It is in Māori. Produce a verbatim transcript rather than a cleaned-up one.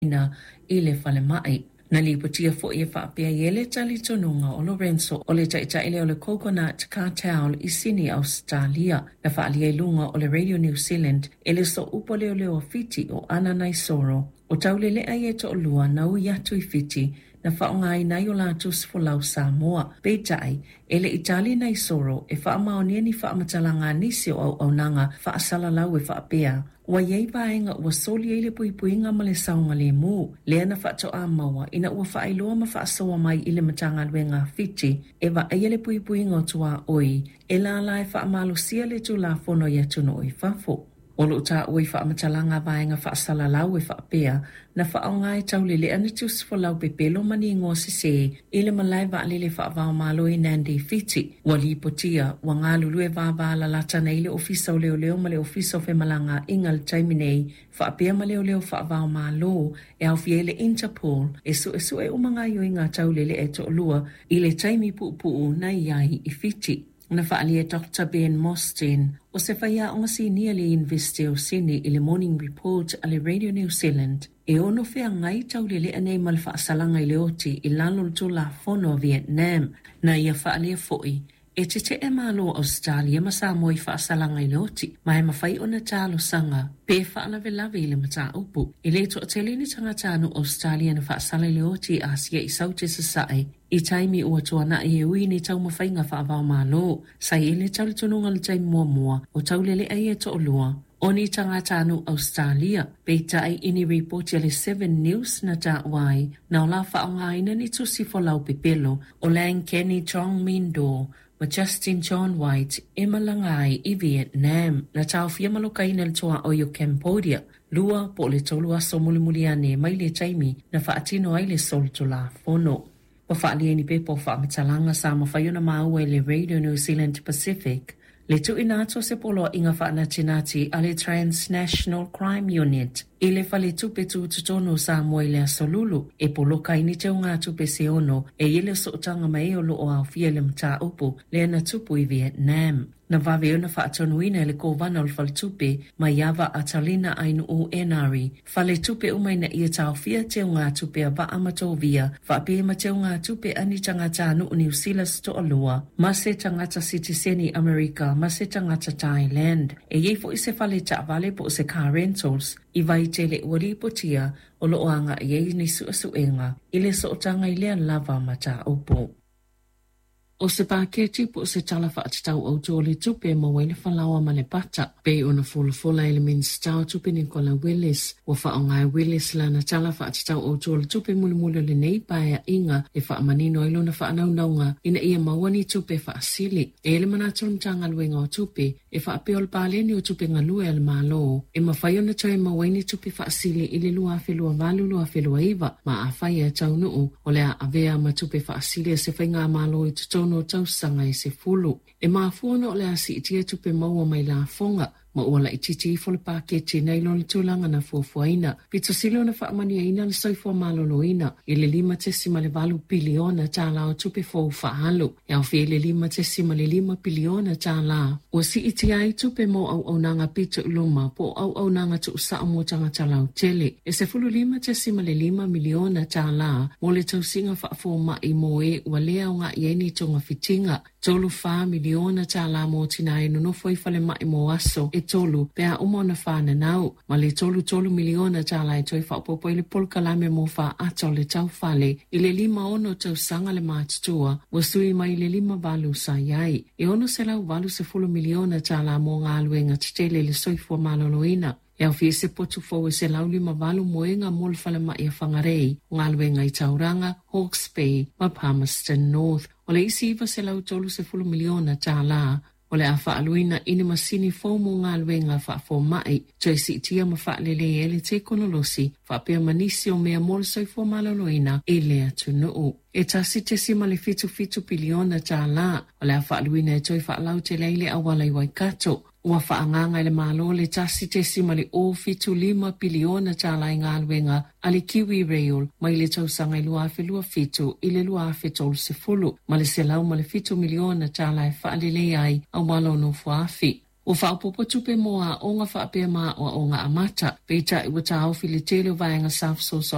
ina ile fale mai. Nali putia fo e fa pe yele tali tonunga o Lorenzo o le taita ile o le Coconut Cartel i Sydney, Australia. Na fa alia lunga o le Radio New Zealand ele so upo leo leo fiti o ana nai soro. O taulele ai to lua na u yatu i fiti na fa ngai na yo la tus fo lau Samoa. Peitai ele Itali nai soro e fa maonia ni fa matalanga nisi o au nanga fa asala lau e fa pea. Wa yei vaenga ua soli ele pui pui nga male saunga le mu. Lea na wha to a maua ina ua wha ailoa ma wha asawa mai ile matanga luenga fiti. Ewa ele pui pui nga tua oi. E la lai wha amalo sia le tu la fono ya tuno oi fafo. Olo ta oi wha amatalanga vaenga wha asala lau e wha pea. Na wha au ngai tau lele anitus fo lau pepelo mani ngō sise. Ile malai wa lele wha avao malo i nandi fiti. Wali potia wa ngā lulue vava la lata na ile ofisa o leo leo ma le ofisa o Femalanga ingal taiminei. Wha apea ma leo leo wha avao malo e au fiele Interpol. E su e su e umanga yo i ngā tau lele e to lua. Ile taimi pu pu na iai i fiti. Na whaalia Doctor Ben Mostyn o se whaia o ngasi nearly investe o sini i le Morning Report a le Radio New Zealand. E ono whea ngai tau lele anei mal whaasalanga i leoti i lalo to la fono Vietnam. Na ia whaalia foi. E te te e malo Australia ma sa moi whaasalanga i leoti. Ma he mawhai o na talo sanga. Pe whaalawe lawe i le mata upu. I le to o te lini tangatanu Australia na whaasala i leoti a sia i saute sa sae. I taimi ua tuana i e ui ni tau mawhainga whaavao malo. Sai ele tau le tununga le taimi mua mua o tau lele ai e to olua. O ni tangatanu Australia, peita ai ini report le seven News na ta wai, na o la whaonga ina ni tusi fo lau pepelo, o Lang Kenny Chong Min Do, ma Justin John White, e malangai i Vietnam, na tau fia maloka ina le toa o yo Cambodia, lua po le tolua so mulimuliane mai le taimi na whaatino ai le sol to la fono. Pa whaalia ni pepo whaamatalanga sa mawhaiona maua le Radio New Zealand Pacific, le tu inato se polo inga whaana tinati a le Transnational Crime Unit. I le whale tupe tu tutono sa moe le asolulu, e polo kaini te o ngā tupe se ono, e ile sootanga mai o lo o au fia le mta upu, le ana tupu i Vietnam. Na vawe ona whaatonuina le kōwana o le whale tupe, mai yawa atalina ainu o enari. Whale tupe umai na ia tau fia te o ngā tupe a wa amatovia, whape ma te o ngā tupe ani tangata anu o New Zealand to alua, ma se tangata Citizeni America, ma se tangata Thailand. E ye fo i se whale ta vale po se car rentals, i vai te le uri potia o lo oanga i ei ni suasuenga, i le sootanga i lea lava mata upo. O se pāketi po se tala whaatitau au tō le tupe ma waile whalawa ma le pata. Pei ona fola fola ele minstau tupe ni kola Willis. Wa whaongai Willis la na tala whaatitau au tō le tupe muli muli le nei paia inga e whaamanino ilo na whaanaunanga ina ia mawani tupe whaasili. E ele manatonu tanga luenga o tupe e whaapeo le pāleni o tupe ngalue al malo. E mawhaiona toi mawaini tupe whaasili ili lua whelua valu lua whelua iwa ma a whaia tau nuu o lea avea ma tupe whaasili se whainga malo i tutono no tau sanga i se fulu. E maafuana o le asi itia tupe maua mai la fonga, ma ua la ititi i fole paketi nei lo le tūlanga na fuafuaina. Pito silo na whaamania ina le soifua malolo ina, i le lima tesima le valu piliona tā la o tupe fau whaalo. E au fie le lima tesima le lima piliona tā la. Ua si itia i tupe mo au au nanga pito uluma, po au au nanga tu usa mo tanga talau tele. E se fulu lima tesima le lima miliona tā la, mo le tau singa whaafo ma i mo e ua lea o ngā ieni tonga fitinga. Tolu wha miliona tā la mo tina e nonofo i fale ma i mo aso, e tolu pea umona whana nau, ma le tolu tolu miliona tala e toi whaopopo i le polkalame mo wha ato le tau whale, i le lima ono tau sanga le mātutua, wa sui mai le lima valu sa iai. E ono se lau valu se fulu miliona tala mo ngā luenga titele le soifua maloloina. E au fie se potu fau e se lau lima valu moenga mol whale ma ia whangarei, ngā luenga i Tauranga, Hawke's Bay, ma Palmerston North. O le isi iwa se lau tolu se fulu miliona tala, o le a whaaluina ina masini fōmu ngā luenga whaafo mai, toi si itia ma whaalele e le te konolosi, whaapea manisi o mea mol soifo maloloina e lea tunuu. E tasi te sima le fitu fitu piliona tā la, o le a whaaluina e toi whaalau te leile awala i Waikato, ua whaanganga i le malo le tasi te sima le o fitu lima piliona tā la i ngā luenga a le Kiwi Rail, mai le tausanga i lua afe lua fitu i le lua afe tolu se fulu, ma le se lau ma le fitu miliona tā la e whaalele ai au malo no fuafi. O whaapopo tupe moa o ngā whaapea maa o ngā amata, peita i wata au fili tele o vaenga South Source